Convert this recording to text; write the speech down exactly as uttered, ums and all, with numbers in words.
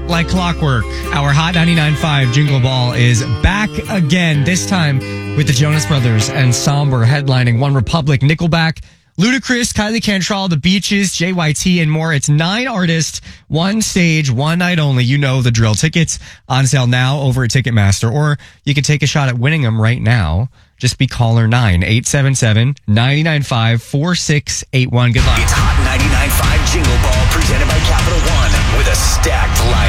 like clockwork. Our Hot ninety-nine point five Jingle Ball is back again, this time with the Jonas Brothers and Somber headlining One Republic, Nickelback, Ludacris, Kylie Cantrell, The Beaches, J Y T, and more. It's nine artists, one stage, one night only. You know the drill. Tickets on sale now over at Ticketmaster, or you can take a shot at winning them right now. Just be caller nine, eight seven seven, nine nine five, four six eight one. Good luck. It's Hot ninety-nine.